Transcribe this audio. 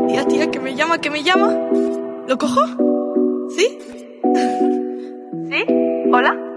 Tía, que me llama. ¿Lo cojo? ¿Sí? ¿Sí? ¿Hola?